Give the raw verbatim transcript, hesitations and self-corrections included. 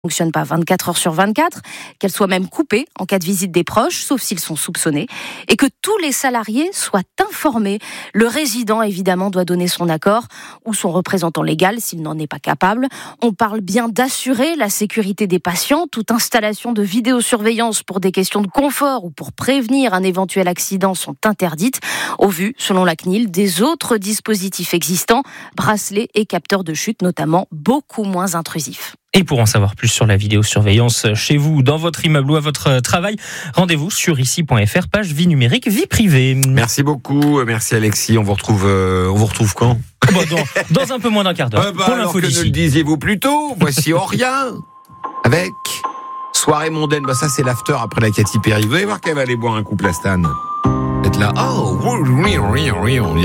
fonctionne pas vingt-quatre heures sur vingt-quatre, qu'elle soit même coupée en cas de visite des proches, sauf s'ils sont soupçonnés, et que tous les salariés soient informés. Le résident, évidemment, doit donner son accord ou son représentant légal s'il n'en est pas capable. On parle bien d'assurer la sécurité des patients. Toute installation de vidéosurveillance pour des questions de confort ou pour prévenir un éventuel accident sont interdites, au vu, selon la C N I L, des autres dispositifs existants, bracelets et capteurs de chute notamment, beaucoup moins intrusifs. Et pour en savoir plus sur la vidéosurveillance chez vous, dans votre immeuble ou à votre travail, rendez-vous sur ici point f r, page vie numérique, vie privée. Merci beaucoup, merci Alexis. On vous retrouve, euh, on vous retrouve quand ? Bon, dans, dans un peu moins d'un quart d'heure. Euh bah, pour alors l'info que d'ici. ne le disiez-vous plus tôt, voici Aurien avec Soirée mondaine. Bah ça c'est l'after après la Katy Perry. Vous allez voir qu'elle va aller boire un coup plastane. Être là, oh oui oui oui oui.